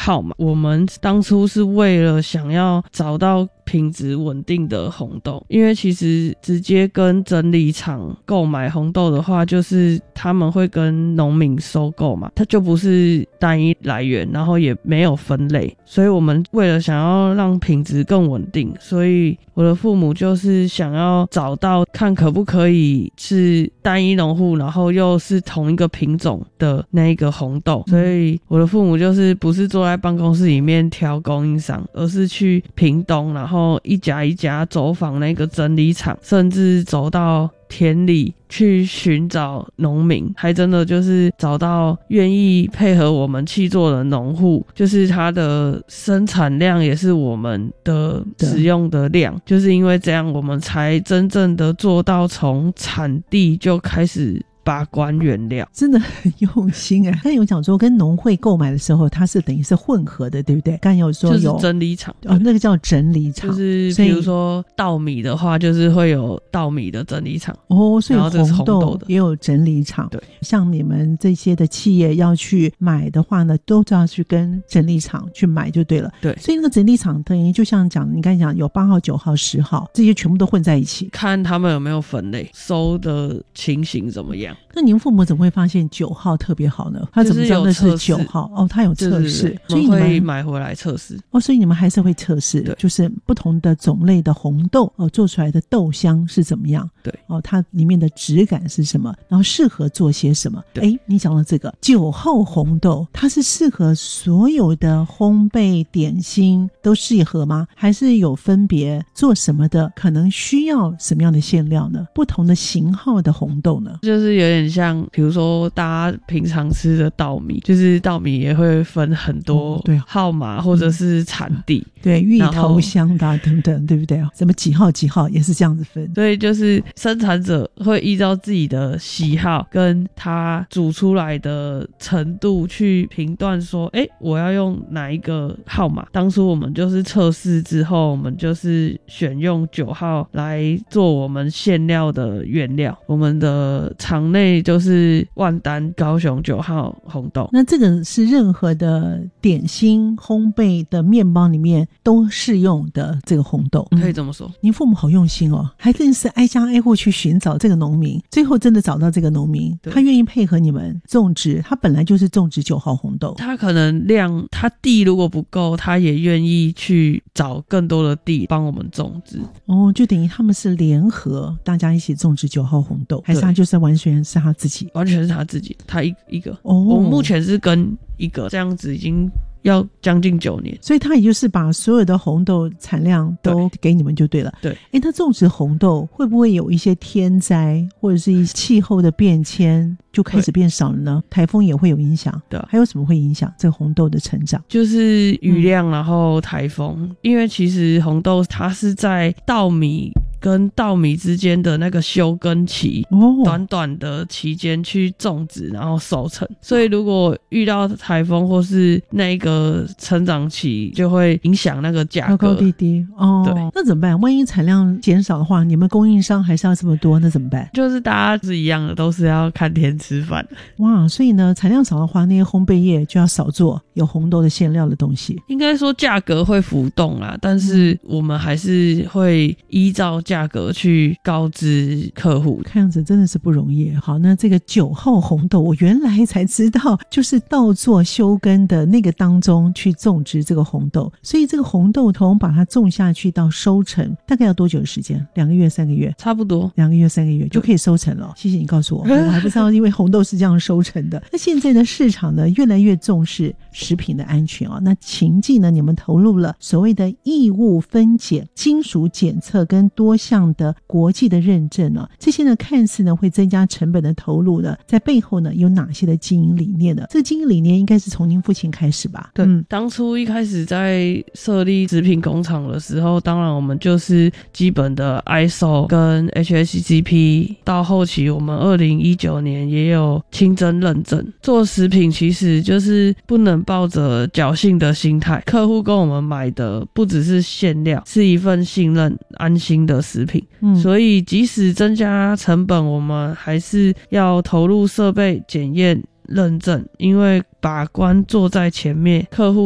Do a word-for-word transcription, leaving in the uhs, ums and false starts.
号码。我们当初是为了想要找到品质稳定的红豆，因为其实直接跟整理厂购买红豆的话，就是他们会跟农民收购嘛，它就不是单一来源，然后也没有分类，所以我们为了想要让品质更稳定，所以我的父母就是想要找到看可不可以是单一农户，然后又是同一个品种的那一个红豆，所以我的父母就是不是坐在办公室里面挑供应商，而是去屏东，然后一家一家走访那个整理厂，甚至走到田里去寻找农民，还真的就是找到愿意配合我们契作的农户，就是它的生产量也是我们的使用的量，就是因为这样我们才真正的做到从产地就开始把关原料， 真的很用心哎。刚才有讲说跟农会购买的时候，它是等于是混合的，对不对？刚才有说有就是整理厂哦，那个叫整理厂， 就是比如说稻米的话，就是会有稻米的整理厂哦，所以红豆也有整理厂。 对， 像你们这些的企业要去买的话呢，都要去跟整理厂去买就对了。 对， 所以那个整理厂等于就像讲，你刚才讲有八号、九号、十号，这些全部都混在一起， 看他们有没有分类，收的情形怎么样。 那您父母怎么会发现九号特别好呢？他怎么知道那是九号？哦，他有测试， 所以你们会买回来测试。 哦，所以你们还是会测试，就是不同的种类的红豆哦，做出来的豆香是怎么样？ 对， 哦，它里面的质感是什么？然后适合做些什么？哎，你讲到这个九号红豆，它是适合所有的烘焙点心都适合吗？还是有分别做什么的？可能需要什么样的馅料呢？不同的型号的红豆呢？ 就是有点像比如说大家平常吃的稻米，就是稻米也会分很多号码或者是产地、嗯、 对，芋头香的、啊、等等，对不对？什么几号几号也是这样子分。 所以就是生产者会依照自己的喜好跟他煮出来的程度去评断说，诶，我要用哪一个号码。当初我们就是测试之后，我们就是选用九号来做我们馅料的原料，我们的厂内就是万丹高雄九号红豆。 那这个是任何的点心烘焙的面包里面都适用的这个红豆， 可以这么说。 您父母好用心哦，还真是挨家挨户去寻找这个农民，最后真的找到这个农民，他愿意配合你们种植，他本来就是种植九号红豆， 他可能量他地如果不够，他也愿意去找更多的地帮我们种植。 哦，就等于他们是联合大家一起种植九号红豆，还是他就是完全是他自己？ 完全是他自己，他一一个。 哦， 我目前是跟一个这样子，已经要将近九年， 所以他也就是把所有的红豆产量都给你们就对了。 对， 哎，他种植红豆会不会有一些天灾或者是一些气候的变迁就开始变少了呢？台风也会有影响， 对， 还有什么会影响这个红豆的成长？ 就是雨量，然后台风、嗯。因为其实红豆它是在稻米跟稻米之间的那个休耕期、哦、短短的期间去种植然后收成，所以如果遇到台风或是那个成长期，就会影响那个价格高高低低。哦，对，那怎么办？万一产量减少的话，你们供应商还是要这么多，那怎么办？ 就是大家是一样的，都是要看天吃饭。 哇，所以呢，产量少的话，那些烘焙业就要少做有红豆的馅料的东西。 应该说价格会浮动啦，但是我们还是会依照价格去告知客户。 看样子真的是不容易。好，那这个九号红豆我原来才知道就是稻作休耕的那个当中去种植这个红豆，所以这个红豆从把它种下去到收成大概要多久的时间？两个月三个月？ 差不多两个月三个月就可以收成了。谢谢你告诉我，我还不知道因为红豆是这样收成的。那现在的市场呢越来越重视食品的安全啊、哦，那秦记呢你们投入了所谓的异物分解、金属检测跟多项的国际的认证啊，这些呢看似呢会增加成本的投入呢，在背后呢有哪些的经营理念呢？这个经营理念应该是从您父亲开始吧？ 对、嗯，当初一开始在设立食品工厂的时候，当然我们就是基本的 I S O 跟 H A C C P， 到后期我们二零一九年也有清真认证。做食品其实就是不能抱着侥幸的心态，客户跟我们买的不只是馅料，是一份信任安心的食品。嗯，所以即使增加成本，我们还是要投入设备检验认证，因为把关做在前面，客户